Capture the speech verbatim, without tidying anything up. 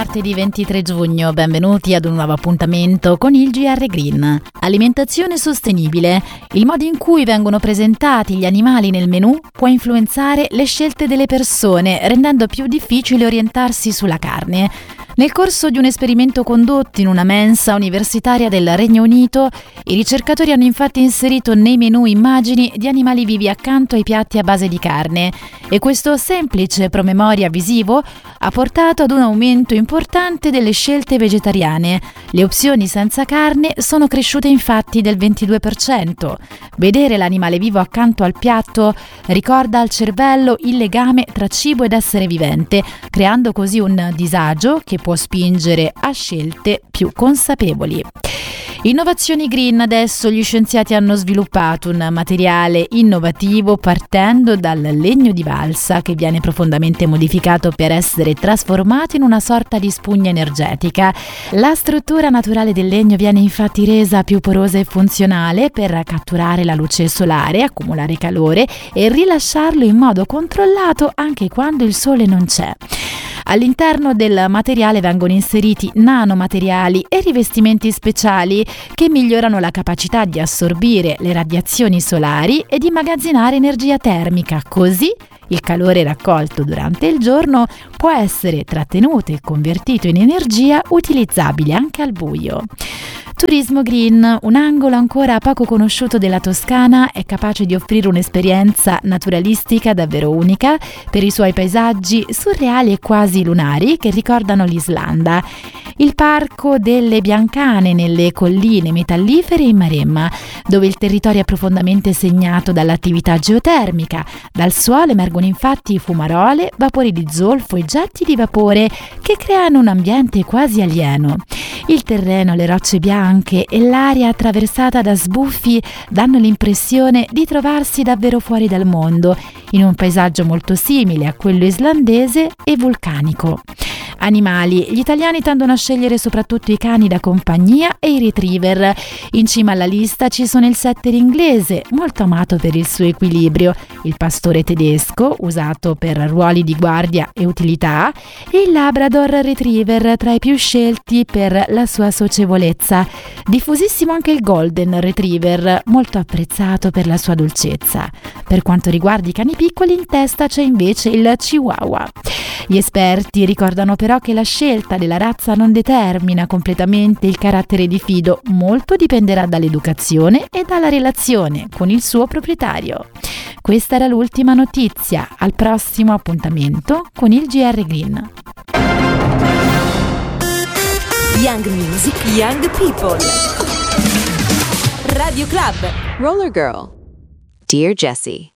martedì ventitré giugno, benvenuti ad un nuovo appuntamento con il G R Green. Alimentazione sostenibile. Il modo in cui vengono presentati gli animali nel menù può influenzare le scelte delle persone, rendendo più difficile orientarsi sulla carne. Nel corso di un esperimento condotto in una mensa universitaria del Regno Unito, i ricercatori hanno infatti inserito nei menù immagini di animali vivi accanto ai piatti a base di carne e questo semplice promemoria visivo ha portato ad un aumento importante delle scelte vegetariane. Le opzioni senza carne sono cresciute infatti del ventidue per cento. Vedere l'animale vivo accanto al piatto ricorda al cervello il legame tra cibo ed essere vivente, creando così un disagio che può spingere a scelte più consapevoli. Innovazioni green. Adesso gli scienziati hanno sviluppato un materiale innovativo partendo dal legno di balsa che viene profondamente modificato per essere trasformato in una sorta di spugna energetica. La struttura naturale del legno viene infatti resa più porosa e funzionale per catturare la luce solare, accumulare calore e rilasciarlo in modo controllato anche quando il sole non c'è. All'interno del materiale vengono inseriti nanomateriali e rivestimenti speciali che migliorano la capacità di assorbire le radiazioni solari e di immagazzinare energia termica, così il calore raccolto durante il giorno può essere trattenuto e convertito in energia utilizzabile anche al buio. Turismo green. Un angolo ancora poco conosciuto della Toscana è capace di offrire un'esperienza naturalistica davvero unica per i suoi paesaggi surreali e quasi lunari che ricordano l'Islanda. Il Parco delle Biancane nelle colline metallifere in Maremma, dove il territorio è profondamente segnato dall'attività geotermica. Dal suolo emergono infatti fumarole, vapori di zolfo e getti di vapore che creano un ambiente quasi alieno. Il terreno, le rocce bianche e l'aria attraversata da sbuffi danno l'impressione di trovarsi davvero fuori dal mondo, in un paesaggio molto simile a quello islandese e vulcanico. Animali. Gli italiani tendono a scegliere soprattutto i cani da compagnia e i retriever. In cima alla lista ci sono il setter inglese, molto amato per il suo equilibrio, il pastore tedesco, usato per ruoli di guardia e utilità, e il Labrador Retriever, tra i più scelti per la sua socievolezza. Diffusissimo anche il Golden Retriever, molto apprezzato per la sua dolcezza. Per quanto riguarda i cani piccoli, in testa c'è invece il Chihuahua. Gli esperti ricordano però che la scelta della razza non determina completamente il carattere di fido, molto dipenderà dall'educazione e dalla relazione con il suo proprietario. Questa era l'ultima notizia, al prossimo appuntamento con il G R Green. Young Music, Young People. Radio Club. Roller Girl. Dear Jessie.